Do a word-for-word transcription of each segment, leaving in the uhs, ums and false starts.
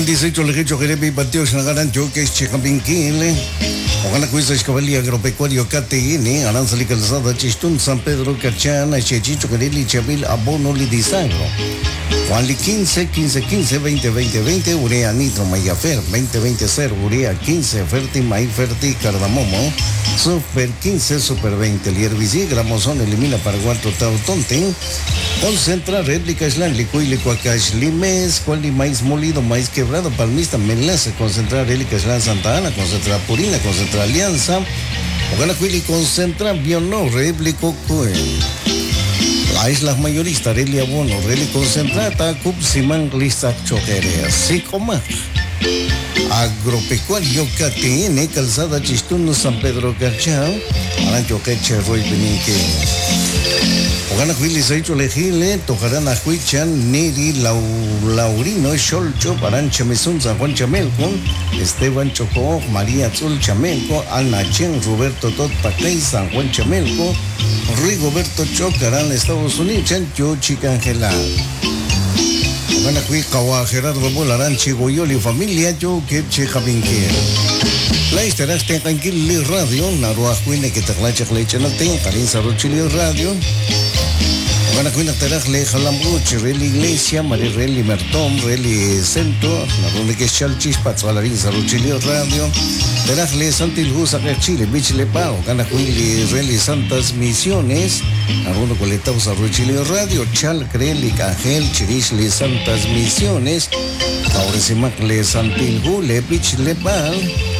Ogan dieciocho legicho Jerepi Patios Nagaran Joques Checapinquile. Ogan Cuisa Escavalia Agropecuario K T N. Aranzali Calzada Chistun San Pedro Cachana Chechicho Quereli Chabil Abono Lidisagro. Juanli quince, quince, quince, veinte, veinte, veinte, Urea Nitro Mayafer, veinte, veinte, cero, Urea quince, Ferti, May Ferti, Cardamomo, Super quince, Super veinte, el herbicida, Gramozón, elimina Paraguay Total Tonten, concentra, réplica, Islan, Licuy, Licuacash, Limes, Cuali, maíz molido, maíz quebrado, palmista, Melace, concentra, réplica, Islan, Santa Ana, concentra, Purina, concentra, Alianza, Oganacuili, concentra, Biono, réplico, la isla mayorista, Reli Abono, Reli Concentrata, Cup Simán, Lista Choquerea, Sicoma, Agropecuario K T N, Calzada Chistuno, San Pedro Cachao, Arancho Queche, Roy Benique. Ogana Huili Saicho Lejile, Tojarana Huichan, Neri, Laurino, Cholcho, Parancha Mesón, San Juan Chamelco, Esteban Chocó, María Azul Chamelco, Ana Chen, Roberto Tot Pacay, San Juan Chamelco, Rigoberto Chocarán, Estados Unidos, Chancho Chicangela. Ogana Hui Kawa, Gerardo Bolarán, Chigoyoli, familia, yo que Checapinque. La historia está en Tranquili Radio, Narua Huine que te clacha clecha no tengo, Karin Saruchili Radio. Van a cuidar teraj le jalambuch, Reli Iglesia, María Reli Mertom, Reli Centro, la donde que Chalchis Patzalarín Saruchilio Radio, teraj le Santilhus a Chile, Bichile Pao, Gana Huili Reli Santas Misiones, Aruno Coletao Saruchilio Radio, Chal Creli Cajel, Chirishli Santas Misiones, ahora se macle Santilhu, le Bichile Pao.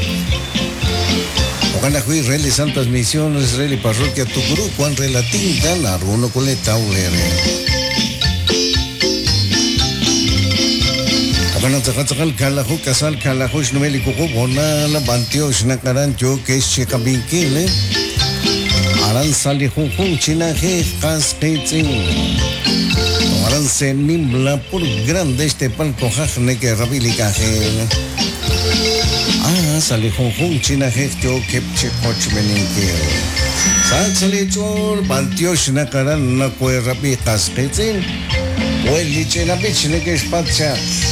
Oganahui, Reli Santas Misiones, Reli Parroquia Tucurú, Juan Relatinta, Naruno Coleta Ulere. Oganatacal, Calajo, Casal, Calajo, Numeli Coco, Bonala, Bantios, Nacaran, Joques, Checapinquile, Aran Sali Junjun, Chinaje, Caspetzin. Aran Senimla, por grande este palco, Jajne, que Rabilicaje. Ah, sale Junjun, China Hecto, Kepche Coch Meninque. Sale Chor, Bantios, Nacaran, Nakue Rabi, Caspetzin. Well, Lichena Bitch, Negesh Patcha.